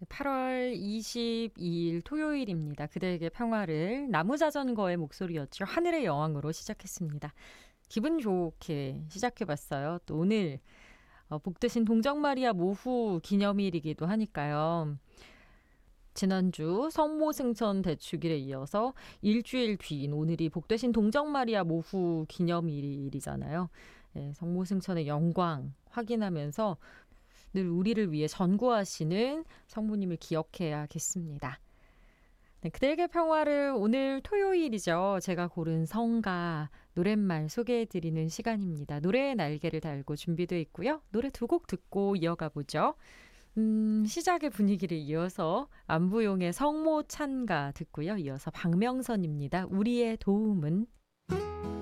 8월 22일 토요일입니다. 그대에게 평화를 나무자전거의 목소리였죠. 하늘의 여왕으로 시작했습니다. 기분 좋게 시작해봤어요. 또 오늘 복되신 동정마리아 모후 기념일이기도 하니까요. 지난주 성모승천 대축일에 이어서 일주일 뒤인 오늘이 복되신 동정마리아 모후 기념일이잖아요. 네, 성모승천의 영광 확인하면서 늘 우리를 위해 전구하시는 성모님을 기억해야겠습니다. 네, 그대에게 평화를 오늘 토요일이죠. 제가 고른 성가, 노랫말 소개해드리는 시간입니다. 노래의 날개를 달고 준비되어 있고요. 노래 두 곡 듣고 이어가 보죠. 시작의 분위기를 이어서 안부용의 성모 찬가 듣고요. 이어서 박명선입니다. 우리의 도움은.